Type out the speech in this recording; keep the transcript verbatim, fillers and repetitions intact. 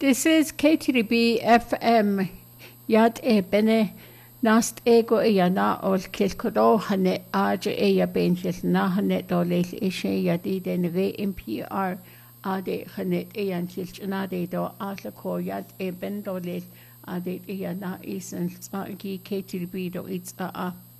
This is K T D B F M. Yad e bene nast ego e yana ol kilkodo hane aje e ya benjil na hane dolel ishe yadi den ve N P R ade hane e yanjil chanade do atla ko yad e ben dolel ade e yana isen gi K T D B do it's a a